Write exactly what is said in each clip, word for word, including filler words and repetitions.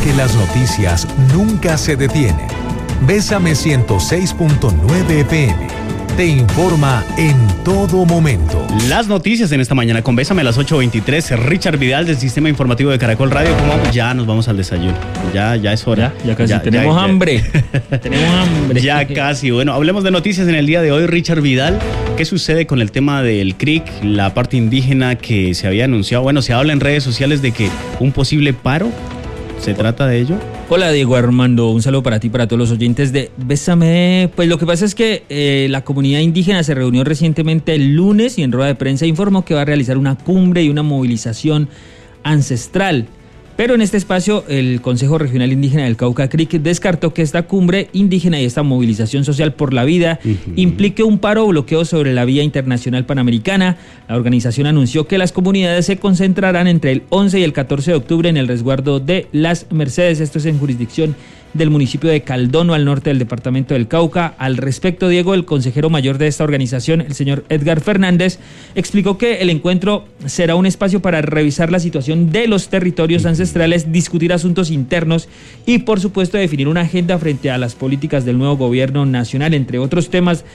porque las noticias nunca se detienen. Bésame ciento seis punto nueve F M. Te informa en todo momento. Las noticias en esta mañana con Bésame a las ocho veintitrés. Richard Vidal del Sistema Informativo de Caracol Radio. ¿Cómo vamos? Ya nos vamos al desayuno. Ya, ya es hora. Ya, ya casi. Ya, tenemos ya, hambre. Ya. Tenemos hambre. Ya casi. Bueno, hablemos de noticias en el día de hoy. Richard Vidal, ¿qué sucede con el tema del C R I C, la parte indígena que se había anunciado? Bueno, se habla en redes sociales de que un posible paro. ¿Se trata de ello? Hola Diego Armando, un saludo para ti y para todos los oyentes de Bésame. Pues lo que pasa es que eh, la comunidad indígena se reunió recientemente el lunes y en rueda de prensa informó que va a realizar una cumbre y una movilización ancestral. Pero en este espacio el Consejo Regional Indígena del Cauca C R I C descartó que esta cumbre indígena y esta movilización social por la vida uh-huh. implique un paro o bloqueo sobre la vía internacional panamericana. La organización anunció que las comunidades se concentrarán entre el once y el catorce de octubre en el resguardo de Las Mercedes. Esto es en jurisdicción del municipio de Caldono, al norte del departamento del Cauca. Al respecto, Diego, el consejero mayor de esta organización, el señor Edgar Fernández, explicó que el encuentro será un espacio para revisar la situación de los territorios ancestrales, discutir asuntos internos y, por supuesto, definir una agenda frente a las políticas del nuevo gobierno nacional. Entre otros temas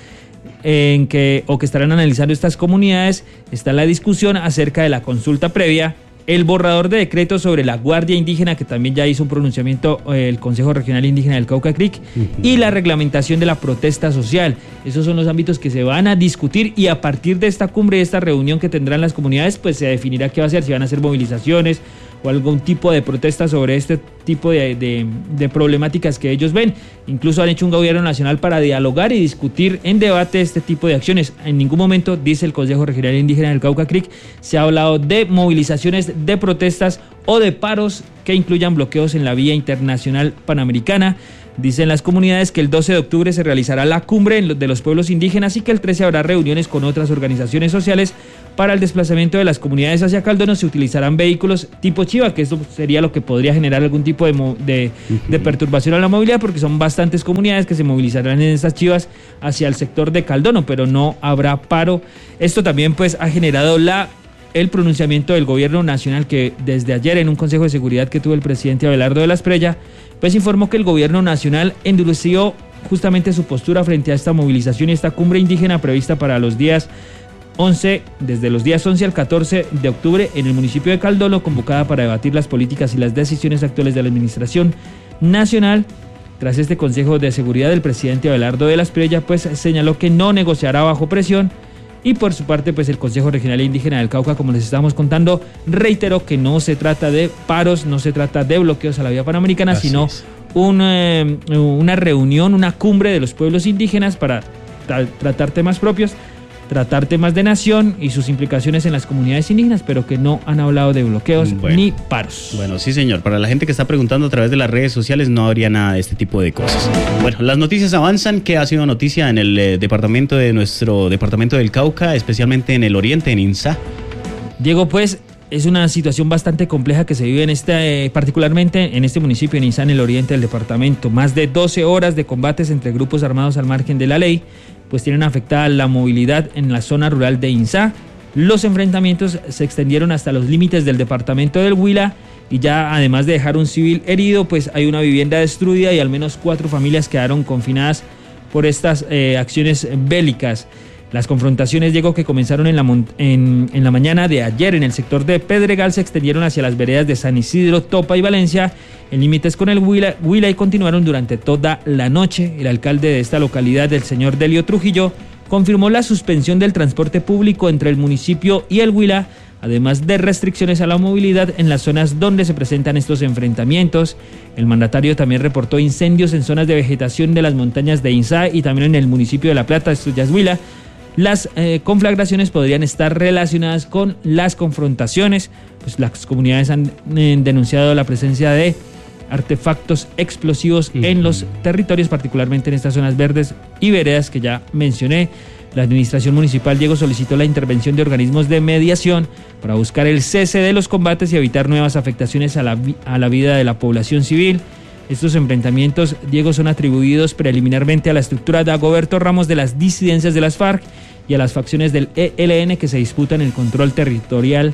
en que, o que estarán analizando estas comunidades, está la discusión acerca de la consulta previa, el borrador de decreto sobre la Guardia Indígena, que también ya hizo un pronunciamiento eh, el Consejo Regional Indígena del Cauca C R I C, uh-huh. y la reglamentación de la protesta social. Esos son los ámbitos que se van a discutir y a partir de esta cumbre, de esta reunión que tendrán las comunidades, pues se definirá qué va a hacer, si van a hacer movilizaciones o algún tipo de protesta sobre este tipo de, de, de problemáticas que ellos ven. Incluso han hecho un gobierno nacional para dialogar y discutir en debate este tipo de acciones. En ningún momento, dice el Consejo Regional Indígena del Cauca C R I C, se ha hablado de movilizaciones, de protestas o de paros que incluyan bloqueos en la vía internacional panamericana. Dicen las comunidades que el doce de octubre se realizará la cumbre de los pueblos indígenas y que el trece habrá reuniones con otras organizaciones sociales. Para el desplazamiento de las comunidades hacia Caldono se utilizarán vehículos tipo chiva, que esto sería lo que podría generar algún tipo de, de, de perturbación a la movilidad, porque son bastantes comunidades que se movilizarán en estas chivas hacia el sector de Caldono, pero no habrá paro. Esto también pues ha generado la... el pronunciamiento del gobierno nacional, que desde ayer en un consejo de seguridad que tuvo el presidente Abelardo de la Espriella, pues informó que el gobierno nacional endureció justamente su postura frente a esta movilización y esta cumbre indígena prevista para los días once, desde los días once al catorce de octubre en el municipio de Caldono, convocada para debatir las políticas y las decisiones actuales de la administración nacional. Tras este consejo de seguridad, el presidente Abelardo de la Espriella pues señaló que no negociará bajo presión. Y por su parte, pues el Consejo Regional Indígena del Cauca, como les estamos contando, reiteró que no se trata de paros, no se trata de bloqueos a la vía panamericana, Así sino un, eh, una reunión, una cumbre de los pueblos indígenas para tra- tratar temas propios, tratar temas de nación y sus implicaciones en las comunidades indígenas, pero que no han hablado de bloqueos bueno, ni paros. Bueno, sí señor, para la gente que está preguntando a través de las redes sociales no habría nada de este tipo de cosas. Bueno, las noticias avanzan. ¿Qué ha sido noticia en el eh, departamento de nuestro departamento del Cauca, especialmente en el oriente, en Insa? Diego, pues es una situación bastante compleja que se vive en este, eh, particularmente en este municipio, en Insa, en el oriente del departamento. Más de doce horas de combates entre grupos armados al margen de la ley, pues tienen afectada la movilidad en la zona rural de Insa. Los enfrentamientos se extendieron hasta los límites del departamento del Huila y ya además de dejar un civil herido, pues hay una vivienda destruida y al menos cuatro familias quedaron confinadas por estas eh, acciones bélicas. Las confrontaciones, Diego, que comenzaron en la, en, en la mañana de ayer en el sector de Pedregal, se extendieron hacia las veredas de San Isidro, Topa y Valencia, en límites con el Huila, Huila y continuaron durante toda la noche. El alcalde de esta localidad, el señor Delio Trujillo, confirmó la suspensión del transporte público entre el municipio y el Huila, además de restricciones a la movilidad en las zonas donde se presentan estos enfrentamientos. El mandatario también reportó incendios en zonas de vegetación de las montañas de Insa y también en el municipio de La Plata, esto ya es Huila. Las eh, conflagraciones podrían estar relacionadas con las confrontaciones, pues las comunidades han eh, denunciado la presencia de artefactos explosivos uh-huh. en los territorios, particularmente en estas zonas verdes y veredas que ya mencioné. La administración municipal, Diego, solicitó la intervención de organismos de mediación para buscar el cese de los combates y evitar nuevas afectaciones a la, vi- a la vida de la población civil. Estos enfrentamientos, Diego, son atribuidos preliminarmente a la estructura de Dagoberto Ramos de las disidencias de las FARC y a las facciones del E L N que se disputan el control territorial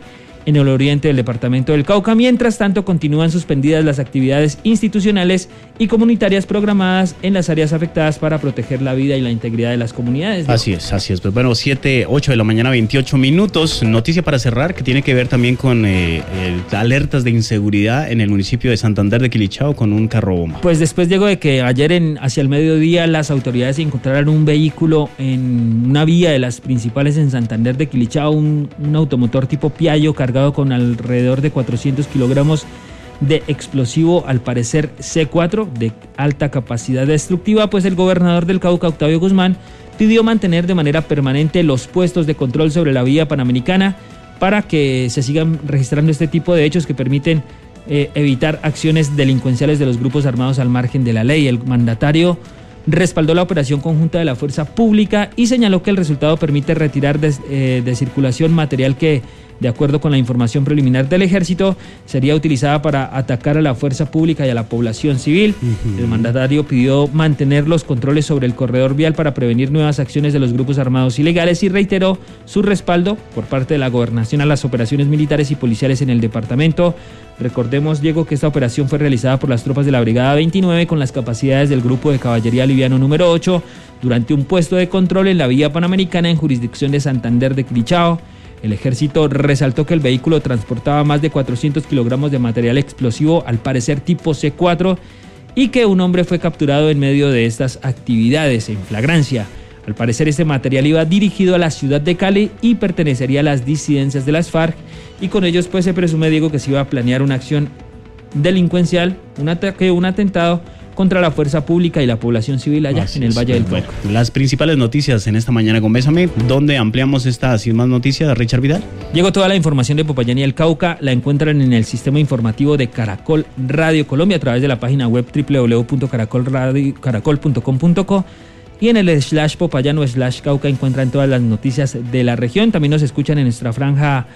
en el oriente del departamento del Cauca. Mientras tanto, continúan suspendidas las actividades institucionales y comunitarias programadas en las áreas afectadas para proteger la vida y la integridad de las comunidades. Así es, así es. Pues bueno, siete, ocho de la mañana, veintiocho minutos. Noticia para cerrar que tiene que ver también con eh, eh, alertas de inseguridad en el municipio de Santander de Quilichao con un carro bomba. Pues después llegó de que ayer en, hacia el mediodía las autoridades encontraron un vehículo en una vía de las principales en Santander de Quilichao, un, un automotor tipo Piaggio cargado con alrededor de cuatrocientos kilogramos de explosivo, al parecer ce cuatro, de alta capacidad destructiva. Pues el gobernador del Cauca, Octavio Guzmán, pidió mantener de manera permanente los puestos de control sobre la vía panamericana para que se sigan registrando este tipo de hechos que permiten eh, evitar acciones delincuenciales de los grupos armados al margen de la ley. El mandatario respaldó la operación conjunta de la fuerza pública y señaló que el resultado permite retirar de, eh, de circulación material que, de acuerdo con la información preliminar del ejército, sería utilizada para atacar a la fuerza pública y a la población civil. Uh-huh. El mandatario pidió mantener los controles sobre el corredor vial para prevenir nuevas acciones de los grupos armados ilegales y reiteró su respaldo por parte de la gobernación a las operaciones militares y policiales en el departamento. Recordemos, Diego, que esta operación fue realizada por las tropas de la Brigada veintinueve con las capacidades del Grupo de Caballería Liviano número ocho durante un puesto de control en la vía panamericana en jurisdicción de Santander de Quilichao. El ejército resaltó que el vehículo transportaba más de cuatrocientos kilogramos de material explosivo, al parecer tipo ce cuatro, y que un hombre fue capturado en medio de estas actividades en flagrancia. Al parecer este material iba dirigido a la ciudad de Cali y pertenecería a las disidencias de las FARC, y con ellos pues se presume, Diego, que se iba a planear una acción delincuencial, un ataque, un atentado contra la fuerza pública y la población civil allá Así en el es, Valle del Cauca. Bueno, las principales noticias en esta mañana con Bésame, ¿dónde ampliamos estas y más noticias, Richard Vidal? Llegó toda la información de Popayán y el Cauca, la encuentran en el sistema informativo de Caracol Radio Colombia a través de la página web doble u doble u doble u punto caracol punto com punto co y en el slash Popayán o slash Cauca encuentran todas las noticias de la región. También nos escuchan en nuestra franja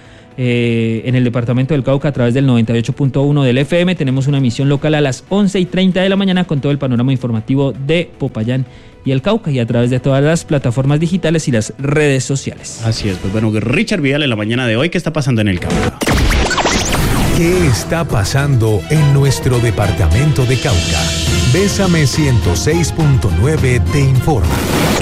Eh, en el departamento del Cauca a través del noventa y ocho punto uno del F M. Tenemos una emisión local a las once y treinta de la mañana con todo el panorama informativo de Popayán y el Cauca, y a través de todas las plataformas digitales y las redes sociales. Así es, pues bueno, Richard Vidal en la mañana de hoy, ¿qué está pasando en el Cauca? ¿Qué está pasando en nuestro departamento de Cauca? Bésame ciento seis punto nueve te informa.